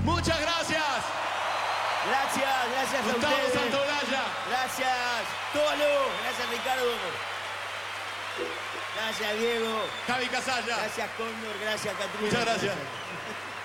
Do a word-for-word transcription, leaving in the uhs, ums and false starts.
Muchas gracias. Gracias, gracias a Gustavo ustedes. Santaolalla. Gracias, Tolo. Gracias, Ricardo. Gracias, Diego. Javi Casalla. Gracias, Cóndor. Gracias, Catrina. Muchas gracias.